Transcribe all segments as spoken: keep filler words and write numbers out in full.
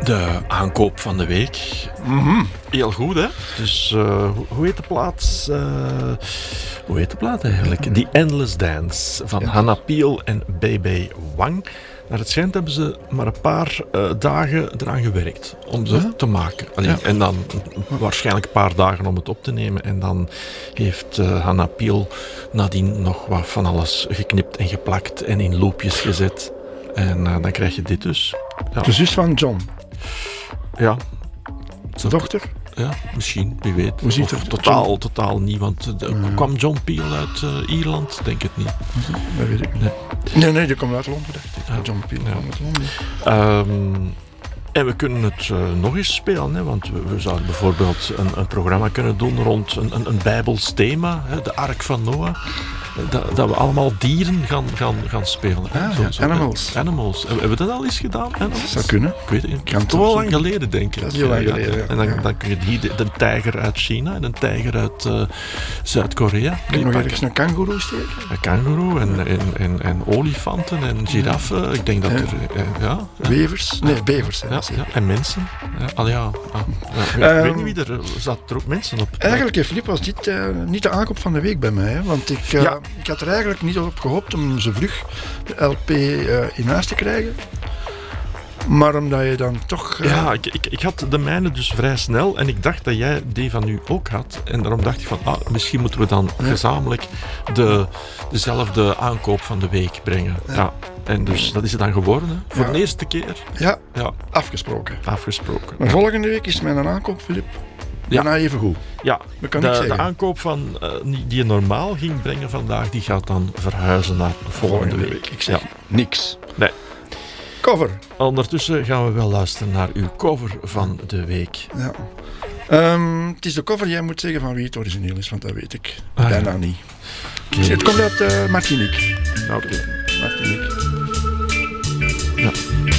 De aankoop van de week. Mm-hmm. Heel goed, hè? Dus uh, hoe heet de plaat? Uh, hoe heet de plaat eigenlijk? The Endless Dance van ja. Hannah Peel en Bebe Wang. Naar het schijnt hebben ze maar een paar uh, dagen eraan gewerkt om ze ja. te maken. Allee, ja. En dan waarschijnlijk een paar dagen om het op te nemen. En dan heeft uh, Hannah Peel nadien nog wat van alles geknipt en geplakt en in loopjes gezet. En uh, dan krijg je dit dus. Ja. De zus van John. Ja. Zijn dochter? Ja, misschien, wie weet. Hoe ziet of het totaal, John? totaal niet, want uh, uh, kwam John Peel uit uh, Ierland? Denk het niet. Dat weet ik niet. Nee, nee, nee die komt uit Londen. Ja. John Peel ja. kwam uit Londen. Um, en we kunnen het uh, nog eens spelen, hè, want we, we zouden bijvoorbeeld een, een programma kunnen doen rond een, een, een Bijbels thema, hè, de Ark van Noah. Dat, dat we allemaal dieren gaan, gaan, gaan spelen. Ah, zo, ja, zo, animals. Animals. Hebben we dat al eens gedaan? Animals? Dat zou kunnen. Ik weet het niet. Het is toch wel lang geleden, denk ik. Dat is heel lang geleden, ja. En dan, ja. dan kun je die, de, de tijger uit China en een tijger uit uh, Zuid-Korea. Kun je nog ergens een kangoeroe steken? Een kangoeroe en, en, en, en olifanten en giraffen. Ja. Ik denk dat ja. er... Uh, ja, Bevers? Nee, bevers. Ja, ja. En mensen. Ja, al ja. Ah, ja. Ik um, weet niet wie er... Zaten er ook mensen op? Eigenlijk, Filip, was dit uh, niet de aankoop van de week bij mij. Hè, want ik, uh, ja. ik had er eigenlijk niet op gehoopt om zo vlug de L P uh, in huis te krijgen. Maar omdat je dan toch... Uh... Ja, ik, ik, ik had de mijne dus vrij snel en ik dacht dat jij die van u ook had. En daarom dacht ik van, ah, misschien moeten we dan ja. gezamenlijk de, dezelfde aankoop van de week brengen. Ja. ja. En dus dat is het dan geworden, hè? Voor ja. de eerste keer. Ja, ja. afgesproken. Afgesproken. Maar volgende week is mijn aankoop, Filip. Ja, nou even goed. Ja, de, de aankoop van, uh, die je normaal ging brengen vandaag, die gaat dan verhuizen naar de volgende, volgende week. week. Ik zeg ja. niks. Nee. Cover. Ondertussen gaan we wel luisteren naar uw cover van de week. Ja. Um, het is de cover, jij moet zeggen van wie het origineel is, want dat weet ik ah, bijna ja. niet. Okay. Het komt uit uh, Martinique. Ja, oké. Okay. Martinique. Ja.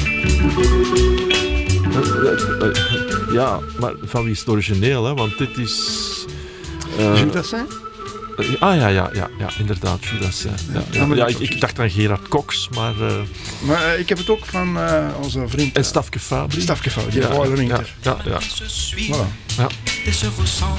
Ja, maar van wie is het origineel, hè? Want dit is... Uh, Judassin? Ah ja, ja, ja, ja inderdaad, Judassin. Ja, ja, ja, ja, ik, ik dacht aan Gerard Cox, maar... Uh, maar uh, ik heb het ook van uh, onze vriend... En Stafke Fabri. Stafke Fabri, ja, Royal Winter. Ja, ja, ja. Voilà. Ja. Et se ressent